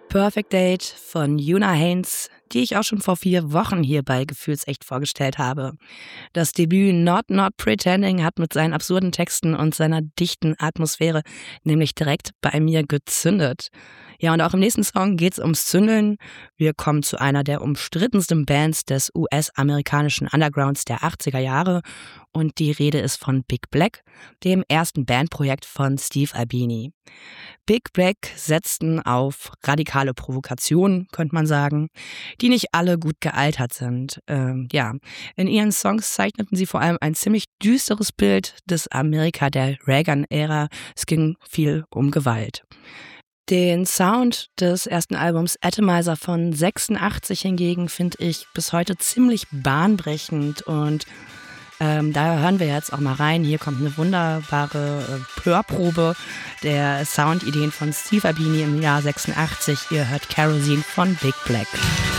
Perfect Date von Una Haynes, die ich auch schon vor 4 Wochen hier bei Gefühlsecht vorgestellt habe. Das Debüt Not Pretending hat mit seinen absurden Texten und seiner dichten Atmosphäre nämlich direkt bei mir gezündet. Ja, und auch im nächsten Song geht's ums Zündeln. Wir kommen zu einer der umstrittensten Bands des US-amerikanischen Undergrounds der 80er Jahre und die Rede ist von Big Black, dem ersten Bandprojekt von Steve Albini. Big Black setzten auf radikale Provokationen, könnte man sagen, die nicht alle gut gealtert sind. In ihren Songs zeichneten sie vor allem ein ziemlich düsteres Bild des Amerika der Reagan-Ära. Es ging viel um Gewalt. Den Sound des ersten Albums Atomizer von 86 hingegen finde ich bis heute ziemlich bahnbrechend und da hören wir jetzt auch mal rein. Hier kommt eine wunderbare Hörprobe der Soundideen von Steve Albini im Jahr 86. Ihr hört Kerosene von Big Black.